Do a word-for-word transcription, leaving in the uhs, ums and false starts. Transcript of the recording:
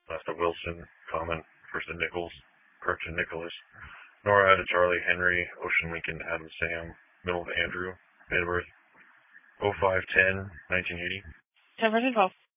last to Wilson, Common, first to Nichols, correct to Nicholas, Nora to Charlie, Henry, Ocean, Lincoln, Adam, Sam, middle to Andrew, date of birth oh five ten nineteen eighty. ten version twelve.